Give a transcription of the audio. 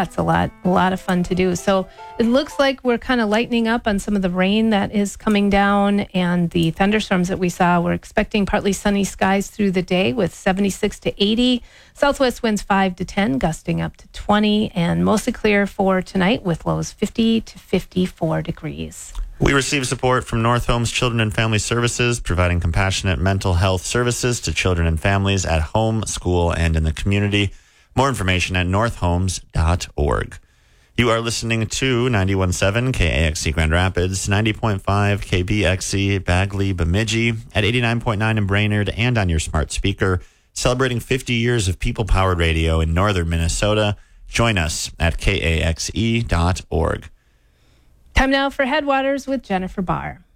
Yeah, it's a lot of fun to do. So it looks like we're kind of lightening up on some of the rain that is coming down and the thunderstorms that we saw. We're expecting partly sunny skies through the day with 76 to 80, southwest winds 5 to 10, gusting up to 20, and mostly clear for tonight with lows 50 to 54 degrees. We receive support from North Homes Children and Family Services, providing compassionate mental health services to children and families at home, school, and in the community. More information at northhomes.org. You are listening to 91.7 KAXC Grand Rapids, 90.5 KBXC Bagley Bemidji, at 89.9 in Brainerd, and on your smart speaker, celebrating 50 years of people-powered radio in northern Minnesota. Join us at KAXE.org. Time now for Headwaters with Jennifer Barr.